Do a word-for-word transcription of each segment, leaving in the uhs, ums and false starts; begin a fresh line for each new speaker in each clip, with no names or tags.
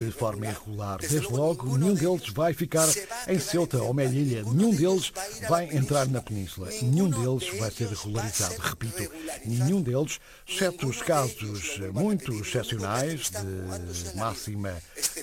de forma irregular. Desde logo, nenhum deles vai ficar em Ceuta ou Melilla. Nenhum deles vai entrar na península. Nenhum deles vai ser regularizado. Repito, nenhum deles, exceto os casos muito excepcionais de máxima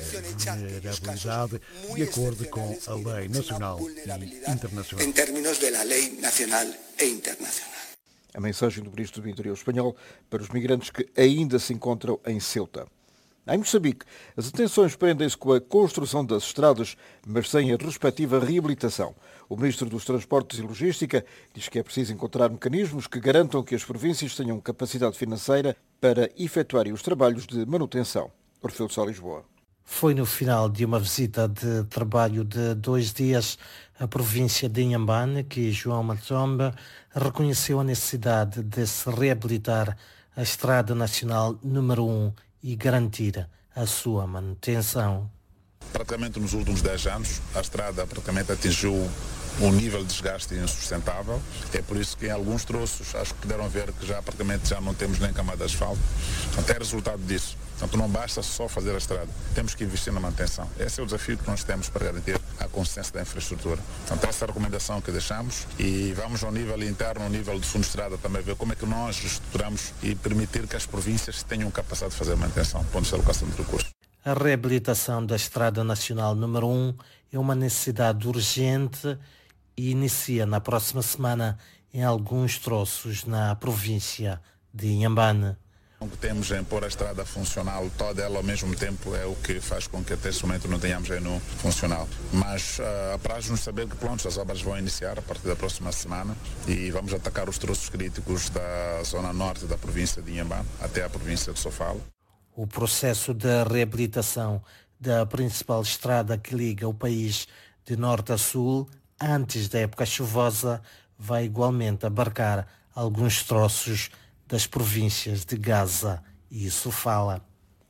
vulnerabilidade, de acordo com a lei nacional e internacional.
Em termos da lei nacional e internacional.
A mensagem do Ministro do Interior espanhol para os migrantes que ainda se encontram em Ceuta. Em Moçambique, as atenções prendem-se com a construção das estradas, mas sem a respectiva reabilitação. O Ministro dos Transportes e Logística diz que é preciso encontrar mecanismos que garantam que as províncias tenham capacidade financeira para efetuarem os trabalhos de manutenção. Orfeu de Sá, Lisboa.
Foi no final de uma visita de trabalho de dois dias à província de Inhambane que João Matomba reconheceu a necessidade de se reabilitar a Estrada Nacional número um e garantir a sua manutenção.
Praticamente nos últimos dez anos, a estrada praticamente atingiu um nível de desgaste insustentável. É por isso que em alguns troços acho que puderam ver que já praticamente já não temos nem camada de asfalto. Portanto, é resultado disso. Portanto, não basta só fazer a estrada, temos que investir na manutenção. Esse é o desafio que nós temos para garantir a consistência da infraestrutura. Portanto, essa é a recomendação que deixamos e vamos ao nível interno, ao nível de fundo de estrada também ver como é que nós estruturamos e permitir que as províncias tenham capacidade de fazer a manutenção, ponto de alocação de recursos.
A reabilitação da Estrada Nacional número um é uma necessidade urgente e inicia na próxima semana em alguns troços na província de Inhambane.
O que temos em pôr a estrada funcional toda ela ao mesmo tempo é o que faz com que até esse momento não tenhamos ainda funcional. Mas uh, apraz-nos saber que pronto, as obras vão iniciar a partir da próxima semana e vamos atacar os troços críticos da zona norte da província de Inhambane até a província de Sofala.
O processo de reabilitação da principal estrada que liga o país de norte a sul antes da época chuvosa vai igualmente abarcar alguns troços das províncias de Gaza e Sofala.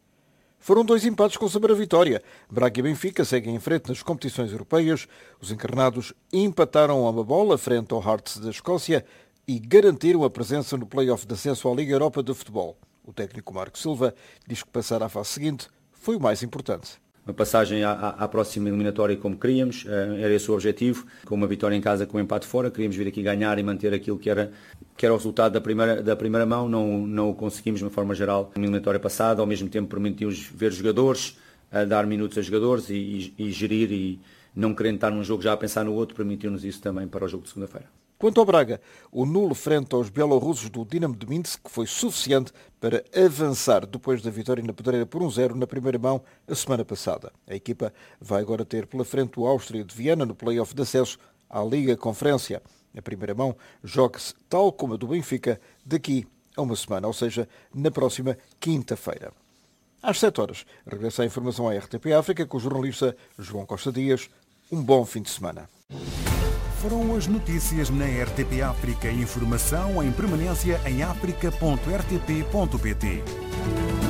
Foram dois empates com sabor a vitória. Braga e Benfica seguem em frente nas competições europeias. Os encarnados empataram a uma bola frente ao Hearts da Escócia e garantiram a presença no play-off de acesso à Liga Europa de Futebol. O técnico Marco Silva diz que passar à fase seguinte foi o mais importante.
Uma passagem à, à, à próxima eliminatória como queríamos, era esse o objetivo. Com uma vitória em casa, com um empate fora, queríamos vir aqui ganhar e manter aquilo que era, que era o resultado da primeira, da primeira mão. Não, não o conseguimos de uma forma geral na eliminatória passada, ao mesmo tempo permitimos ver jogadores, a dar minutos a jogadores e, e, e gerir e não querendo estar num jogo já a pensar no outro, permitiu-nos isso também para o jogo de segunda-feira.
Quanto ao Braga, o nulo frente aos bielorrussos do Dinamo de Minsk foi suficiente para avançar depois da vitória na Pedreira por um zero na primeira mão a semana passada. A equipa vai agora ter pela frente o Áustria de Viena no play-off de acesso à Liga Conferência. A primeira mão joga-se, tal como a do Benfica, daqui a uma semana, ou seja, na próxima quinta-feira. Às sete horas, regressa a informação à R T P África com o jornalista João Costa Dias. Um bom fim de semana.
Foram as notícias na R T P África. Informação em permanência em africa ponto r t p ponto p t.